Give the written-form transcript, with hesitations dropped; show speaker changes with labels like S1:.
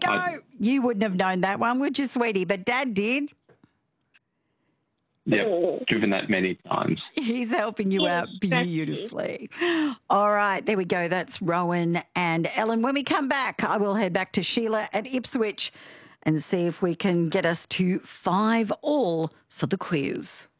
S1: go. You wouldn't have known that one, would you, sweetie? But Dad did.
S2: Yep, driven that many times.
S1: He's helping you out beautifully. All right, there we go. That's Rowan and Ellen. When we come back, I will head back to Sheila at Ipswich and see if we can get us to 5-all for the quiz.